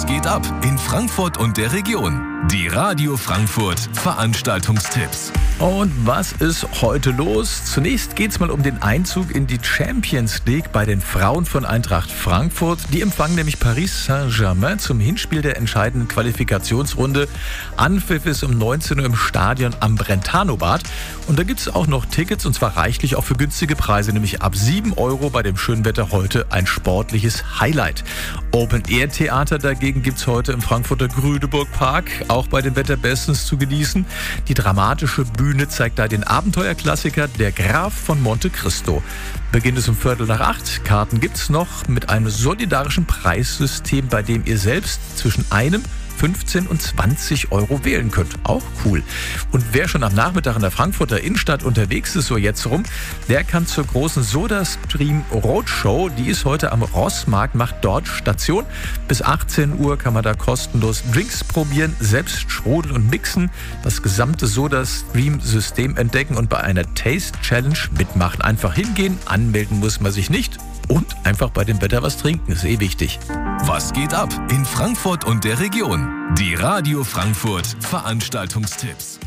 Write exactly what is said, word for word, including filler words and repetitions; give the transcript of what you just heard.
Was geht ab in Frankfurt und der Region? Die Radio Frankfurt Veranstaltungstipps. Und was ist heute los? Zunächst geht's mal um den Einzug in die Champions League bei den Frauen von Eintracht Frankfurt. Die empfangen nämlich Paris Saint-Germain zum Hinspiel der entscheidenden Qualifikationsrunde. Anpfiff ist um neunzehn Uhr im Stadion am Brentano-Bad. Und da gibt's auch noch Tickets, und zwar reichlich auch für günstige Preise, nämlich ab sieben Euro bei dem schönen Wetter heute ein sportliches Highlight. Open-Air-Theater dagegen gibt's heute im Frankfurter Grüneburg-Park, auch bei dem Wetter bestens zu genießen. Die dramatische Bühne zeigt da den Abenteuerklassiker Der Graf von Monte Cristo. Beginn ist um Viertel nach acht. Karten gibt's noch mit einem solidarischen Preissystem, bei dem ihr selbst zwischen einem fünfzehn und zwanzig Euro wählen könnt. Auch cool. Und wer schon am Nachmittag in der Frankfurter Innenstadt unterwegs ist, so jetzt rum, der kann zur großen SodaStream Roadshow, die ist heute am Rossmarkt, macht dort Station. Bis achtzehn Uhr kann man da kostenlos Drinks probieren, selbst schrodeln und mixen, das gesamte SodaStream-System entdecken und bei einer Taste Challenge mitmachen. Einfach hingehen, anmelden muss man sich nicht und einfach bei dem Wetter was trinken, ist eh wichtig. Was geht ab in Frankfurt und der Region? Die Radio Frankfurt Veranstaltungstipps.